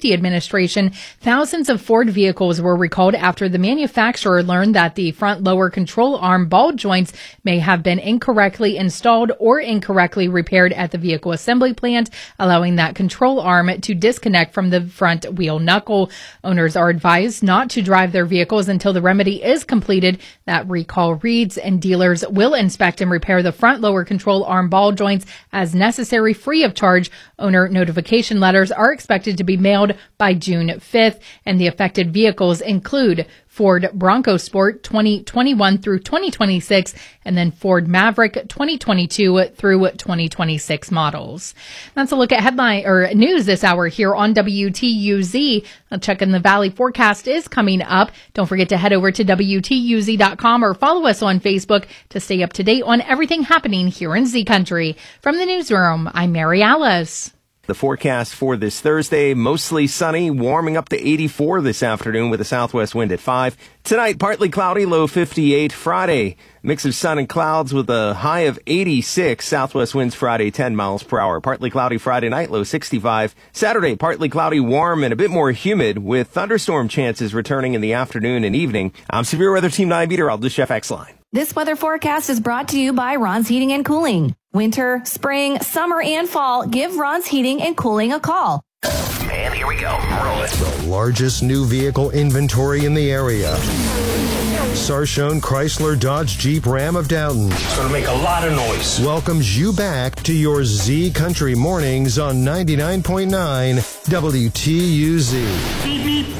Safety Administration, thousands of Ford vehicles were recalled after the manufacturer learned that the front lower control arm ball joints may have been incorrectly installed or incorrectly repaired at the vehicle assembly plant, allowing that control arm to disconnect from the front wheel knuckle. Owners are advised not to drive their vehicles until the remedy is completed. That recall reads, and dealers will inspect and repair the front lower control arm ball joints as necessary, free of charge. Owner notification letters are expected to be mailed by June 5th, and the affected vehicles include Ford Bronco Sport 2021 through 2026, and then Ford Maverick 2022 through 2026 models. That's a look at headline or news this hour here on WTUZ. A check in the Valley forecast is coming up. Don't forget to head over to WTUZ.com or follow us on Facebook to stay up to date on everything happening here in Z Country. From the newsroom, I'm Mary Alice. The forecast for this Thursday, mostly sunny, warming up to 84 this afternoon with a southwest wind at 5. Tonight, partly cloudy, low 58. Friday, mix of sun and clouds with a high of 86. Southwest winds Friday, 10 miles per hour. Partly cloudy Friday night, low 65. Saturday, partly cloudy, warm, and a bit more humid with thunderstorm chances returning in the afternoon and evening. I'm Severe Weather Team 9 meteorologist Jeff Exline. This weather forecast is brought to you by Ron's Heating and Cooling. Winter, spring, summer, and fall, give Ron's Heating and Cooling a call. And here we go. Roll it. The largest new vehicle inventory in the area. Sarshone Chrysler Dodge Jeep Ram of Downton. It's going to make a lot of noise. Welcomes you back to your Z Country mornings on 99.9 WTUZ. Beep, beep.